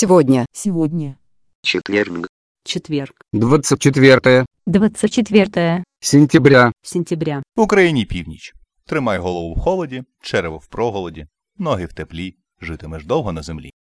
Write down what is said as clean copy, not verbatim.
Сегодня. Четверг. 24 сентября. В Україні північ. Тримай голову в холоді, черево в проголоді, ноги в теплі, житимеш довго на землі.